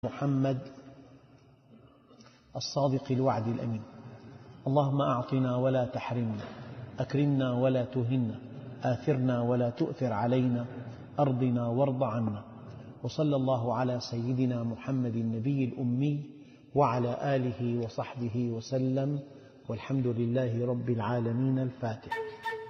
محمد الصادق الوعد الأمين. اللهم أعطنا ولا تحرمنا، أكرمنا ولا تهنا، آثرنا ولا تؤثر علينا، أرضنا وارض عنا. وصلى الله على سيدنا محمد النبي الأمي وعلى آله وصحبه وسلم، والحمد لله رب العالمين. الفاتحة.